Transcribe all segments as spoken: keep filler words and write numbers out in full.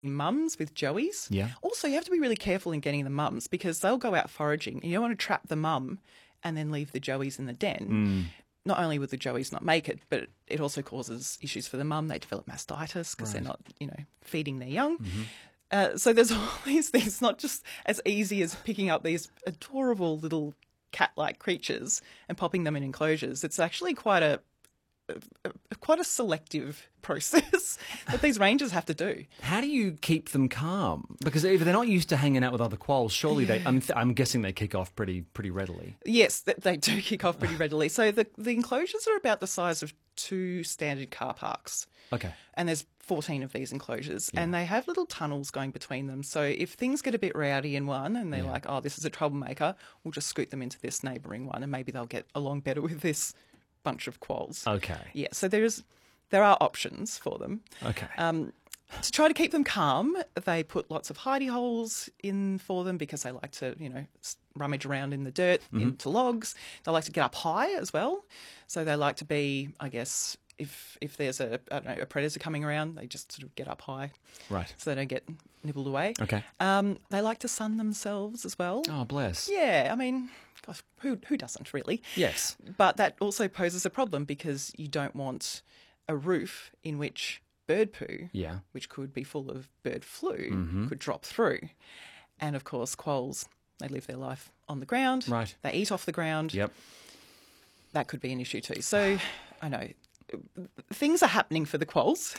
mums with joeys. Yeah. Also, you have to be really careful in getting the mums because they'll go out foraging and you don't want to trap the mum and then leave the joeys in the den. Mm. Not only would the joeys not make it, but it also causes issues for the mum. They develop mastitis because Right. they're not, you know, feeding their young. Mm-hmm. Uh, so there's all these things, not just as easy as picking up these adorable little cat-like creatures and popping them in enclosures. It's actually quite a, a, a quite a selective process that these rangers have to do. How do you keep them calm? Because if they're not used to hanging out with other quolls, surely they. I'm, th- I'm guessing they kick off pretty pretty readily. Yes, th- they do kick off pretty readily. So the the enclosures are about the size of two standard car parks. Okay. And there's fourteen of these enclosures, yeah. and they have little tunnels going between them. So if things get a bit rowdy in one and they're yeah. like, oh, this is a troublemaker, we'll just scoot them into this neighbouring one and maybe they'll get along better with this bunch of quolls. Okay. Yeah, so there's there are options for them. Okay. Um, to try to keep them calm, they put lots of hidey holes in for them because they like to, you know, rummage around in the dirt, mm-hmm. into logs. They like to get up high as well. So they like to be, I guess, if if there's a, I don't know, a predator coming around, they just sort of get up high. Right. So they don't get nibbled away. Okay. Um, they like to sun themselves as well. Oh, bless. Yeah, I mean, gosh, who who doesn't really? Yes. But that also poses a problem because you don't want a roof in which bird poo, yeah. which could be full of bird flu, mm-hmm. could drop through. And of course, quolls, they live their life on the ground. Right. They eat off the ground. Yep. That could be an issue too. So, I know, things are happening for the quolls.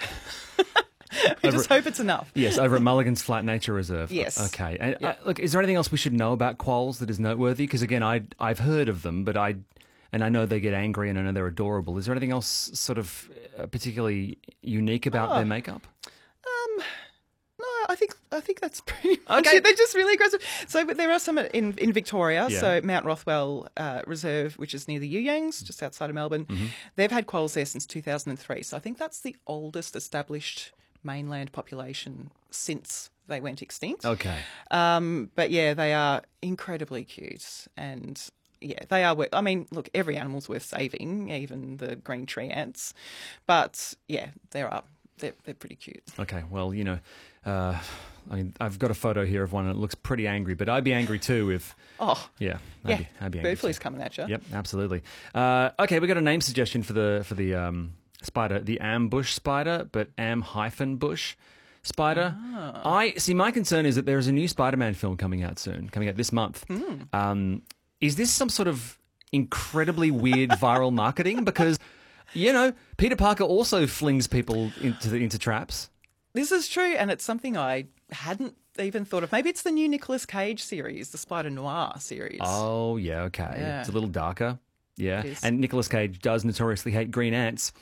We over, just hope it's enough. Yes, over at Mulligan's Flat Nature Reserve. Yes. Okay. And, yeah. uh, look, is there anything else we should know about quolls that is noteworthy? Because again, I I've heard of them, but I and I know they get angry and I know they're adorable. Is there anything else sort of uh, particularly unique about oh. their makeup? Um. No, I think I think that's pretty much Okay. it. They're just really aggressive. So, but there are some in in Victoria. Yeah. So Mount Rothwell uh, Reserve, which is near the Youyangs, just outside of Melbourne, mm-hmm. they've had quolls there since two thousand three. So I think that's the oldest established mainland population since they went extinct. Okay. Um. But yeah, they are incredibly cute and. Yeah, they are. I mean, look, every animal's worth saving, even the green tree ants. But yeah, there are. They're, they're pretty cute. Okay, well, you know, uh, I mean, I've got a photo here of one and it looks pretty angry, but I'd be angry too if... Oh, yeah. I'd yeah, be, I'd be angry bird flu's too. coming at you. Yep, absolutely. Uh, okay, we got a name suggestion for the for the um, spider, the ambush spider, but am hyphen bush spider. Ah. I see. My concern is that there is a new Spider-Man film coming out soon, coming out this month. Mm. Um, is this some sort of incredibly weird viral marketing? Because, you know, Peter Parker also flings people into the, into traps. This is true, and it's something I hadn't even thought of. Maybe it's the new Nicolas Cage series, the Spider Noir series. Oh, yeah, okay. Yeah. It's a little darker. Yeah. It is. And Nicolas Cage does notoriously hate green ants.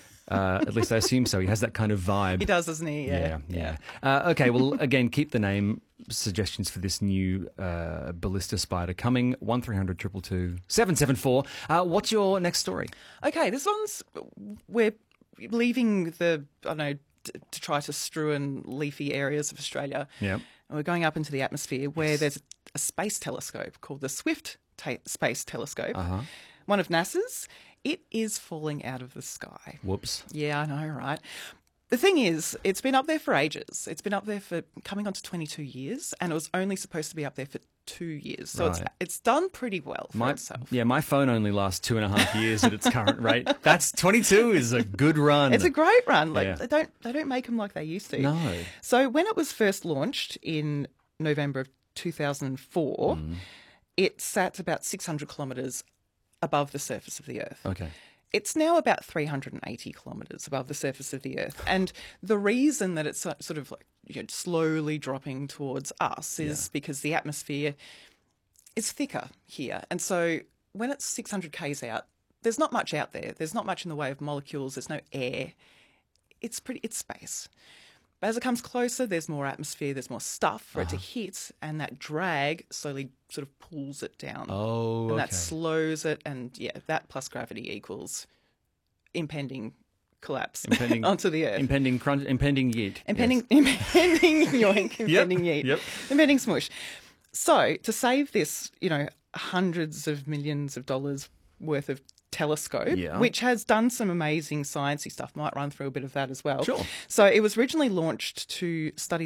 Uh, at least I assume so. He has that kind of vibe. He does, doesn't he? Yeah, Yeah. yeah. Uh, okay, well, again, keep the name suggestions for this new uh, ballista spider coming. one three hundred two two two seven seven four. Uh, what's your next story? Okay, this one's... We're leaving the, I don't know, t- to try to strewn leafy areas of Australia. Yeah. And we're going up into the atmosphere where Yes. there's a space telescope called the Swift ta- Space Telescope, Uh-huh. one of NASA's. It is falling out of the sky. Whoops. Yeah, I know, right? The thing is, it's been up there for ages. It's been up there for coming on to twenty-two years, and it was only supposed to be up there for two years. So it's Right. it's done pretty well for My, itself. yeah, my phone only lasts two and a half years at its current rate. That's twenty-two is a good run. It's a great run. Like Yeah. they don't they don't make them like they used to. No. So when it was first launched in November of two thousand four, Mm. it sat about six hundred kilometres above the surface of the Earth. Okay. It's now about three hundred eighty kilometres above the surface of the Earth. And the reason that it's so- sort of like, you know, slowly dropping towards us is Yeah. because the atmosphere is thicker here. And so when it's six hundred k's out, there's not much out there. There's not much in the way of molecules. There's no air. It's pretty, it's space. But as it comes closer, there's more atmosphere, there's more stuff for Uh-huh. it to hit, and that drag slowly sort of pulls it down. Oh, and okay. that slows it, and yeah, that plus gravity equals impending collapse Impending- onto the Earth. Impending crunch, impending yeet. Impending, impending yoink, impending yeet, yep. impending smush. So to save this, you know, hundreds of millions of dollars worth of telescope, Yeah. which has done some amazing sciencey stuff, might run through a bit of that as well. Sure. So it was originally launched to study